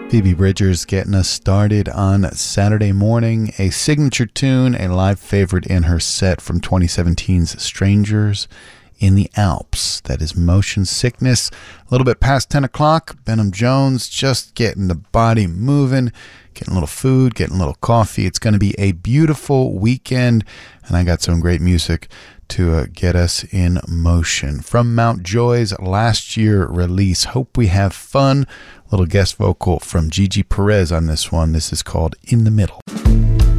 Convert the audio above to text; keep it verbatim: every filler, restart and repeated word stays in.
Phoebe Bridgers getting us started on Saturday morning. A signature tune, a live favorite in her set from twenty seventeen's Strangers in the Alps. That is Motion Sickness. A little bit past ten o'clock, Benham Jones just getting the body moving, getting a little food, getting a little coffee. It's going to be a beautiful weekend, and I got some great music to uh, get us in motion. From Mount Joy's last year release, Hope We Have Fun. Little guest vocal from Gigi Perez on this one. This is called In the Middle.